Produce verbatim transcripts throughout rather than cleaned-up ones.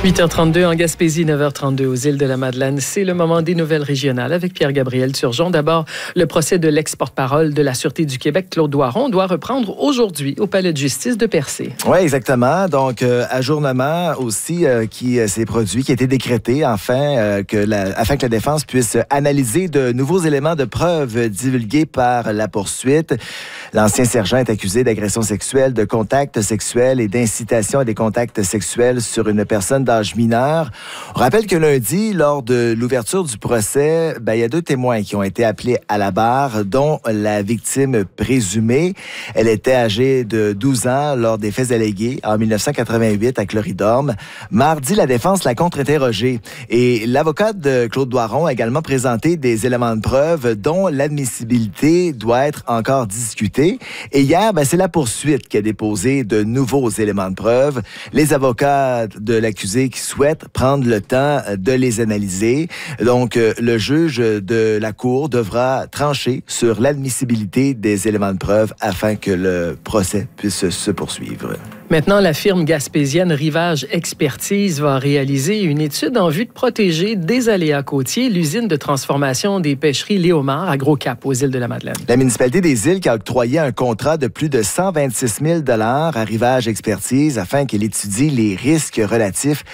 huit heures trente-deux en Gaspésie, neuf heures trente-deux aux îles de la Madeleine. C'est le moment des nouvelles régionales avec Pierre-Gabriel Turgeon. D'abord, le procès de l'ex-porte-parole de la Sûreté du Québec, Claude Doiron, doit reprendre aujourd'hui au Palais de justice de Percé. Oui, exactement. Donc, euh, ajournement aussi euh, qui euh, s'est produit, qui a été décrété enfin, euh, que la, afin que la défense puisse analyser de nouveaux éléments de preuve divulgués par la poursuite. L'ancien sergent est accusé d'agression sexuelle, de contact sexuel et d'incitation à des contacts sexuels sur une personne d'âge mineur. On rappelle que lundi, lors de l'ouverture du procès, ben, il y a deux témoins qui ont été appelés à la barre, dont la victime présumée. Elle était âgée de douze ans lors des faits allégués en dix-neuf cent quatre-vingt-huit à Cloridorme. Mardi, la défense l'a contre-interrogée et l'avocat de Claude Doiron a également présenté des éléments de preuve dont l'admissibilité doit être encore discutée. Et hier, ben, c'est la poursuite qui a déposé de nouveaux éléments de preuve. Les avocats de l'accusé qui souhaitent prendre le temps de les analyser. Donc, euh, le juge de la Cour devra trancher sur l'admissibilité des éléments de preuve afin que le procès puisse se poursuivre. Maintenant, la firme gaspésienne Rivage Expertise va réaliser une étude en vue de protéger des aléas côtiers l'usine de transformation des pêcheries Léomar à Gros-Cap, aux îles de la Madeleine. La municipalité des îles qui a octroyé un contrat de plus de cent vingt-six mille dollars à Rivage Expertise afin qu'elle étudie les risques relatifs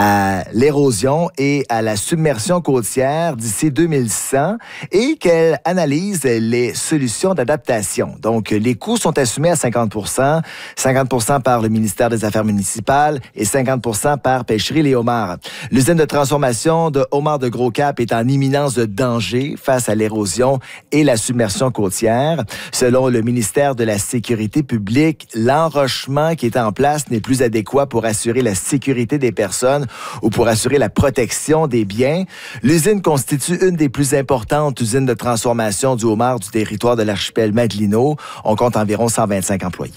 à l'érosion et à la submersion côtière d'ici deux mille cent et qu'elle analyse les solutions d'adaptation. Donc, les coûts sont assumés à cinquante pour cent, cinquante pour cent par le ministère des Affaires municipales et cinquante pour cent par Pêcherie Léomar. L'usine de transformation de homard de Gros-Cap est en imminence de danger face à l'érosion et la submersion côtière. Selon le ministère de la Sécurité publique, l'enrochement qui est en place n'est plus adéquat pour assurer la sécurité des personnes ou pour assurer la protection des biens. L'usine constitue une des plus importantes usines de transformation du homard du territoire de l'archipel Madelino. On compte environ cent vingt-cinq employés.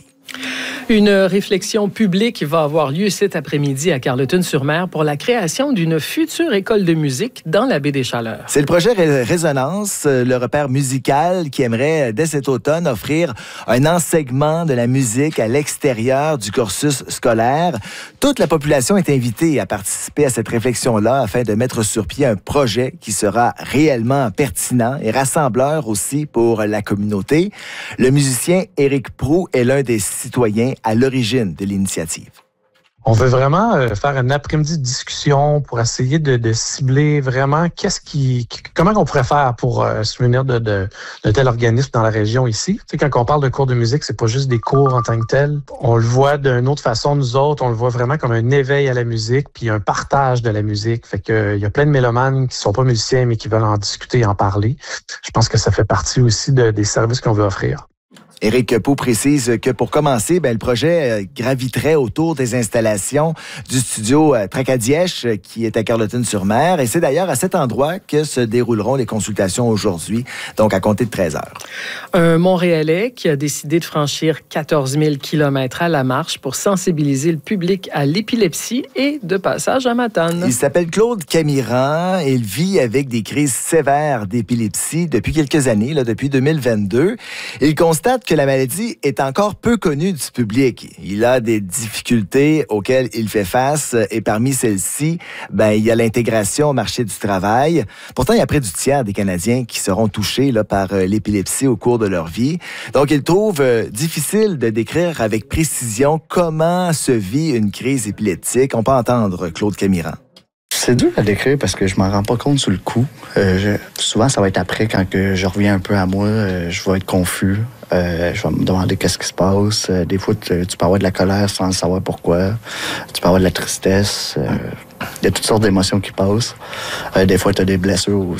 Une réflexion publique va avoir lieu cet après-midi à Carleton-sur-Mer pour la création d'une future école de musique dans la baie des Chaleurs. C'est le projet Résonance, le repère musical qui aimerait, dès cet automne, offrir un enseignement de la musique à l'extérieur du cursus scolaire. Toute la population est invitée à participer à cette réflexion-là afin de mettre sur pied un projet qui sera réellement pertinent et rassembleur aussi pour la communauté. Le musicien Éric Proulx est l'un des citoyens à l'origine de l'initiative. On veut vraiment euh, faire un après-midi de discussion pour essayer de, de cibler vraiment qu'est-ce qui, comment on pourrait faire pour euh, se souvenir de, de, de tel organisme dans la région ici. Tu sais, quand on parle de cours de musique, c'est pas juste des cours en tant que tels. On le voit d'une autre façon, nous autres, on le voit vraiment comme un éveil à la musique puis un partage de la musique. Fait que euh, il y a plein de mélomanes qui sont pas musiciens mais qui veulent en discuter et en parler. Je pense que ça fait partie aussi de, des services qu'on veut offrir. Éric Proulx précise que pour commencer, ben, le projet graviterait autour des installations du studio Tracadièche qui est à Carleton-sur-Mer. Et c'est d'ailleurs à cet endroit que se dérouleront les consultations aujourd'hui, donc à compter de treize heures. Un Montréalais qui a décidé de franchir quatorze mille kilomètres à la marche pour sensibiliser le public à l'épilepsie et de passage à Matane. Il s'appelle Claude Camiran. Il vit avec des crises sévères d'épilepsie depuis quelques années, là, depuis deux mille vingt-deux. Il constate que la maladie est encore peu connue du public. Il a des difficultés auxquelles il fait face et parmi celles-ci, ben, il y a l'intégration au marché du travail. Pourtant, il y a près du tiers des Canadiens qui seront touchés là, par euh, l'épilepsie au cours de leur vie. Donc, il trouve euh, difficile de décrire avec précision comment se vit une crise épileptique. On peut entendre Claude Camiran. C'est dur à décrire parce que je m'en rends pas compte sur le coup. Euh, je, souvent, ça va être après, quand que je reviens un peu à moi, euh, je vais être confus. Euh, je vais me demander qu'est-ce qui se passe. Euh, des fois, tu, tu peux avoir de la colère sans savoir pourquoi. Tu peux avoir de la tristesse. Euh, il y a toutes sortes d'émotions qui passent. Euh, des fois, tu as des blessures